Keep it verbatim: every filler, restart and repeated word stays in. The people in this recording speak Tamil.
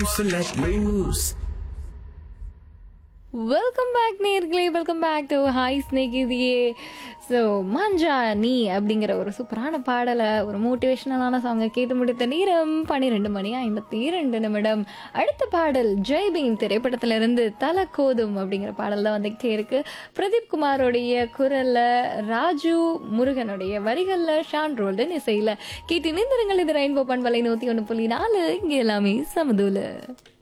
so let loose. Welcome back நேர்களே, welcome back to hi ஸ்நேகிதியே. So மஞ்சா நீ அப்படிங்கிற ஒரு சூப்பரான பாடலை, ஒரு மோட்டிவேஷனலான சாங்கை கேட்டு முடித்த நேரம் பன்னிரெண்டு மணி ஐம்பத்தி இரண்டு நிமிடம். அடுத்த பாடல் ஜெய்பீம் திரைப்படத்திலிருந்து தல கோதும் அப்படிங்கிற பாடல் தான் வந்துகிட்டே இருக்கு. பிரதீப் குமாரோடைய குரல்ல, ராஜு முருகனுடைய வரிகள்ல, ஷான் ரோல்டன் இசையில கேட்டு நிந்திருங்கள். இது ரெயின்போ பண்பலை நூத்தி ஒன்று புள்ளி நாலு. இங்கே எல்லாமே சமதூல.